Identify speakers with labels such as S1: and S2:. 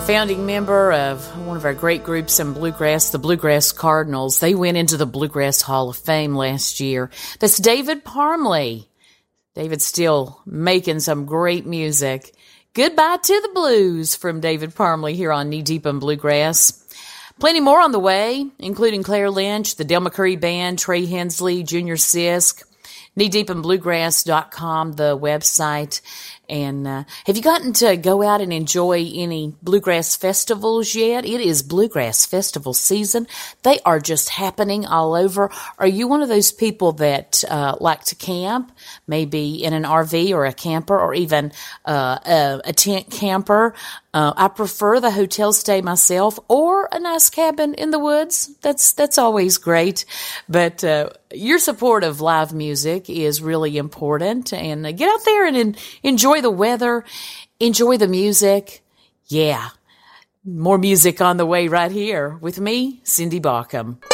S1: founding member of one of our great groups in bluegrass, the Bluegrass Cardinals. They went into the Bluegrass Hall of Fame last year. That's David Parmley. David's still making some great music. Goodbye to the Blues from David Parmley here on Knee Deep in Bluegrass. Plenty more on the way, including Claire Lynch, the Del McCurry Band, Trey Hensley, Junior Sisk, kneedeepinbluegrass.com, the website. And have you gotten to go out and enjoy any bluegrass festivals yet? It is bluegrass festival season. They are just happening all over. Are you one of those people that like to camp, maybe in an RV or a camper or even a tent camper? I prefer the hotel stay myself or a nice cabin in the woods. That's always great. But your support of live music is really important. And get out there and enjoy the weather, enjoy the music. Yeah, more music on the way right here with me, Cindy Baucom.